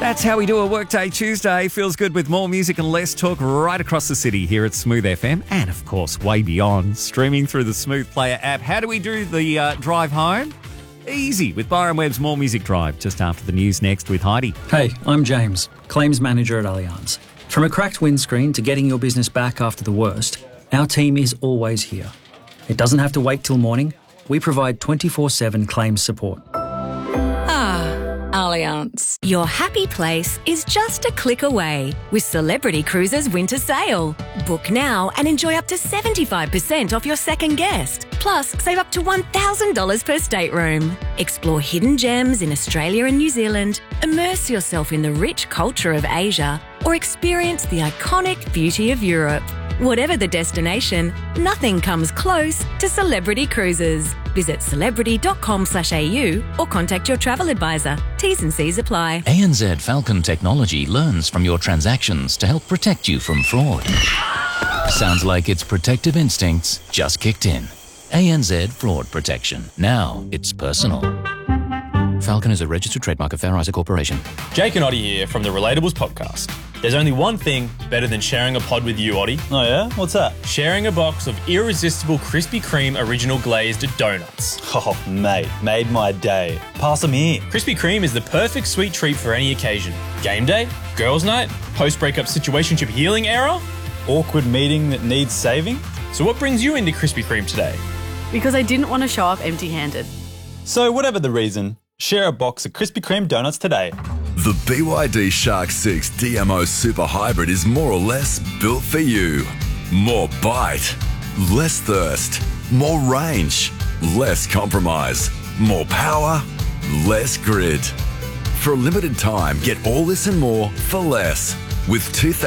That's how we do a Workday Tuesday. Feels good with more music and less talk right across the city here at Smooth FM and, of course, way beyond, streaming through the Smooth Player app. How do we do the drive home? Easy with Byron Webb's More Music Drive, just after the news next with Heidi. Hey, I'm James, Claims Manager at Allianz. From a cracked windscreen to getting your business back after the worst, our team is always here. It doesn't have to wait till morning. We provide 24/7 claims support. Allianz. Your happy place is just a click away with Celebrity Cruises Winter Sale. Book now and enjoy up to 75% off your second guest. Plus, save up to $1,000 per stateroom. Explore hidden gems in Australia and New Zealand, immerse yourself in the rich culture of Asia, or experience the iconic beauty of Europe. Whatever the destination, nothing comes close to Celebrity Cruises. Visit celebrity.com/au or contact your travel advisor. T's and C's apply. ANZ Falcon Technology learns from your transactions to help protect you from fraud. Sounds like its protective instincts just kicked in. ANZ Fraud Protection. Now it's personal. Falcon is a registered trademark of Fair Isaac Corporation. Jake and Oddie here from the Relatables podcast. There's only one thing better than sharing a pod with you, Oddie. Oh yeah? What's that? Sharing a box of irresistible Krispy Kreme original glazed donuts. Oh, mate, made my day. Pass them here. Krispy Kreme is the perfect sweet treat for any occasion. Game day, girls' night, post-breakup situationship healing era. Awkward meeting that needs saving. So what brings you into Krispy Kreme today? Because I didn't want to show up empty-handed. So whatever the reason, share a box of Krispy Kreme donuts today. The BYD Shark 6 DMO Super Hybrid is more or less built for you. More bite, less thirst, more range, less compromise, more power, less grid. For a limited time, get all this and more for less. With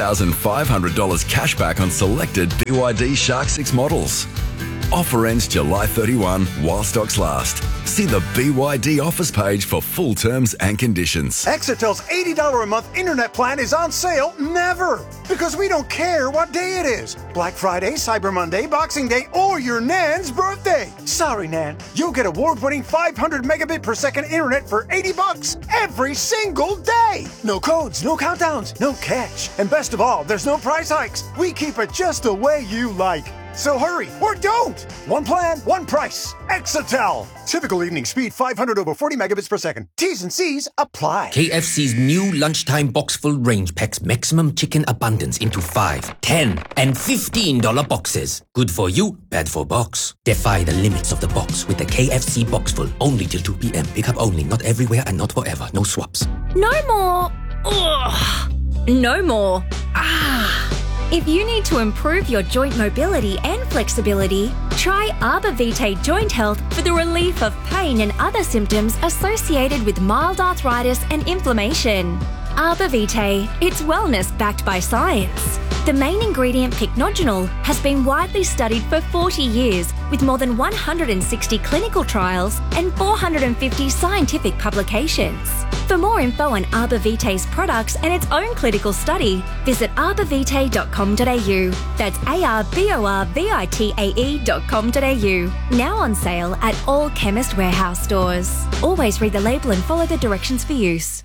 $2,500 cash back on selected BYD Shark 6 models. Offer ends July 31 while stocks last. See the BYD offers page for full terms and conditions. Exitel's $80 a month internet plan is on sale never. Because we don't care what day it is. Black Friday, Cyber Monday, Boxing Day, or your Nan's birthday. Sorry, Nan. You'll get award-winning 500 megabit per second internet for $80 every single day. No codes, no countdowns, no catch. And best of all, there's no price hikes. We keep it just the way you like. So hurry, or don't! One plan, one price. Exitel. Typical evening speed 500 over 40 megabits per second. T's and C's apply. KFC's new lunchtime box full range packs maximum chicken abundance into 5, 10 and $15 boxes. Good for you, bad for box. Defy the limits of the box with the KFC box full. Only till 2 p.m. Pick up only, not everywhere and not forever. No swaps. No more. Ugh. No more. If you need to improve your joint mobility and flexibility, try Arbor Vitae Joint Health for the relief of pain and other symptoms associated with mild arthritis and inflammation. Arbor Vitae, it's wellness backed by science. The main ingredient, pycnogenol, has been widely studied for 40 years with more than 160 clinical trials and 450 scientific publications. For more info on Arbor Vitae's products and its own clinical study, visit arborvitae.com.au. That's ARBORVITAE.com.au. Now on sale at all Chemist Warehouse stores. Always read the label and follow the directions for use.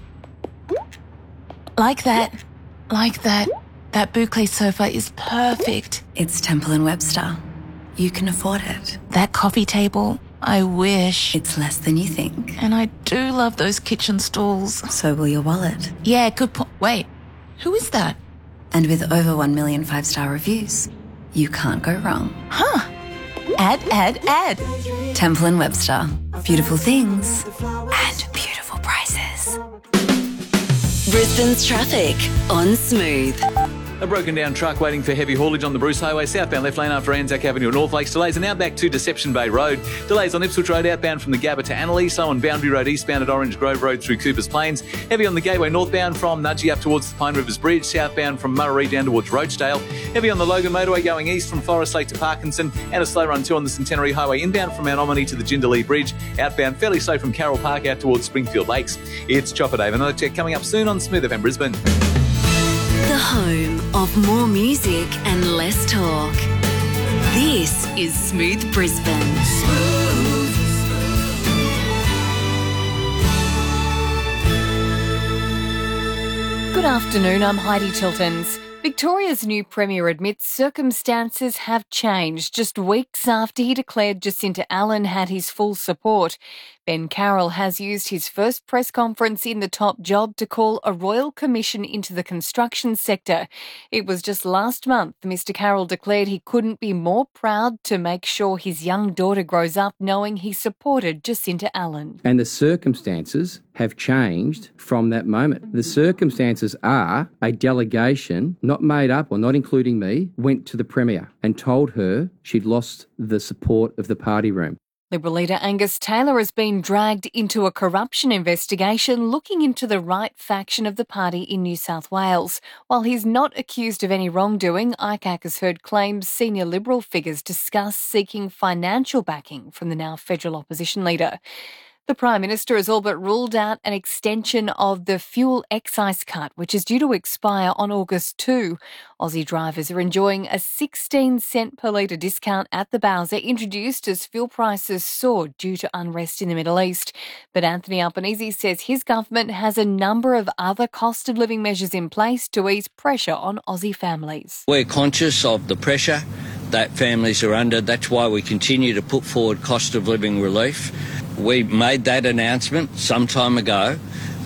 Like that. That boucle sofa is perfect. It's Temple & Webster. You can afford it. That coffee table, I wish. It's less than you think. And I do love those kitchen stools. So will your wallet. Yeah, good point. Wait, who is that? And with over 1 million 5-star reviews, you can't go wrong. Huh. Add. Temple & Webster. Beautiful things and beautiful prices. Brisbane's traffic on Smooth. A broken down truck waiting for heavy haulage on the Bruce Highway, southbound left lane after Anzac Avenue at North Lakes. Delays are now back to Deception Bay Road. Delays on Ipswich Road outbound from the Gabba to Annalee. Slow on Boundary Road eastbound at Orange Grove Road through Coopers Plains. Heavy on the Gateway northbound from Nudgee up towards the Pine Rivers Bridge. Southbound from Murray down towards Roachdale. Heavy on the Logan Motorway going east from Forest Lake to Parkinson. And a slow run too on the Centenary Highway inbound from Mount Omni to the Jindalee Bridge. Outbound fairly slow from Carroll Park out towards Springfield Lakes. It's Chopper Dave. Another check coming up soon on Smooth FM Brisbane. The home of more music and less talk. This is Smooth Brisbane. Good afternoon, I'm Heidi Tiltons. Victoria's new Premier admits circumstances have changed just weeks after he declared Jacinta Allan had his full support. Ben Carroll has used his first press conference in the top job to call a royal commission into the construction sector. It was just last month Mr Carroll declared he couldn't be more proud to make sure his young daughter grows up knowing he supported Jacinta Allan. And the circumstances have changed from that moment. The circumstances are a delegation, not made up or not including me, went to the Premier and told her she'd lost the support of the party room. Liberal leader Angus Taylor has been dragged into a corruption investigation looking into the right faction of the party in New South Wales. While he's not accused of any wrongdoing, ICAC has heard claims senior Liberal figures discuss seeking financial backing from the now federal opposition leader. The Prime Minister has all but ruled out an extension of the fuel excise cut, which is due to expire on August 2. Aussie drivers are enjoying a 16-cent per litre discount at the Bowser, introduced as fuel prices soared due to unrest in the Middle East. But Anthony Albanese says his government has a number of other cost of living measures in place to ease pressure on Aussie families. We're conscious of the pressure that families are under. That's why we continue to put forward cost of living relief. We made that announcement some time ago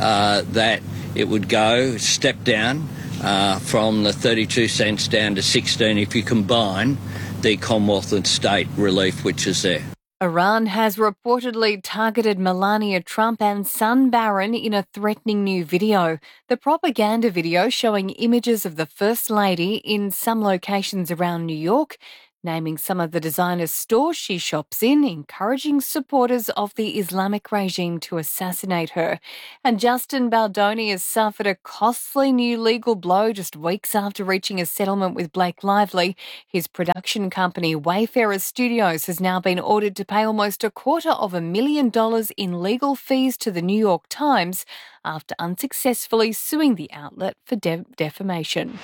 that it would go step down from the 32 cents down to 16 if you combine the Commonwealth and state relief which is there. Iran has reportedly targeted Melania Trump and son Barron in a threatening new video. The propaganda video showing images of the First Lady in some locations around New York, naming some of the designer stores she shops in, encouraging supporters of the Islamic regime to assassinate her. And Justin Baldoni has suffered a costly new legal blow just weeks after reaching a settlement with Blake Lively. His production company, Wayfarer Studios, has now been ordered to pay almost $250,000 in legal fees to the New York Times after unsuccessfully suing the outlet for defamation.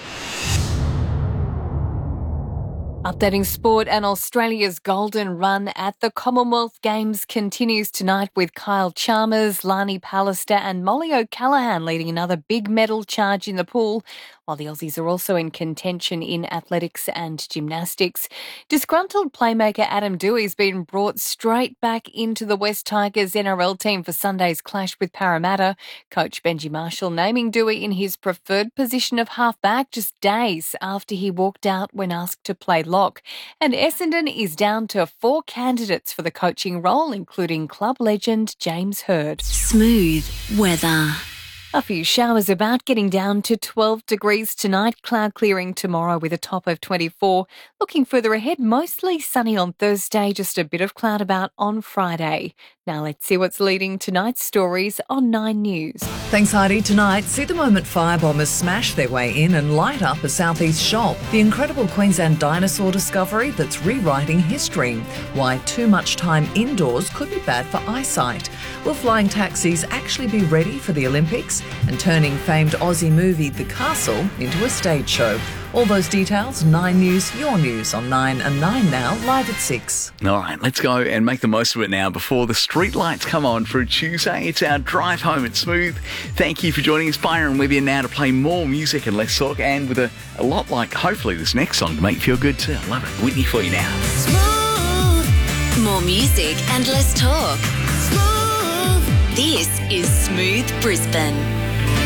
Updating sport, and Australia's golden run at the Commonwealth Games continues tonight with Kyle Chalmers, Lani Pallister and Molly O'Callaghan leading another big medal charge in the pool, while the Aussies are also in contention in athletics and gymnastics. Disgruntled playmaker Adam Dewey's been brought straight back into the West Tigers NRL team for Sunday's clash with Parramatta. Coach Benji Marshall naming Dewey in his preferred position of halfback just days after he walked out when asked to play lock. And Essendon is down to 4 candidates for the coaching role, including club legend James Hird. Smooth weather. A few showers about, getting down to 12 degrees tonight, cloud clearing tomorrow with a top of 24. Looking further ahead, mostly sunny on Thursday, just a bit of cloud about on Friday. Now let's see what's leading tonight's stories on 9 News. Thanks, Heidi. Tonight, see the moment firebombers smash their way in and light up a southeast shop. The incredible Queensland dinosaur discovery that's rewriting history. Why too much time indoors could be bad for eyesight. Will flying taxis actually be ready for the Olympics? And turning famed Aussie movie The Castle into a stage show. All those details, 9 News, your news on 9 and 9 now, live at 6. All right, let's go and make the most of it now before the street lights come on for a Tuesday. It's our drive home at Smooth. Thank you for joining us. Byron with you now to play more music and less talk, and with a lot like, hopefully, this next song to make you feel good too. I love it. Whitney for you now. Smooth. More music and less talk. Smooth. This is Smooth Brisbane.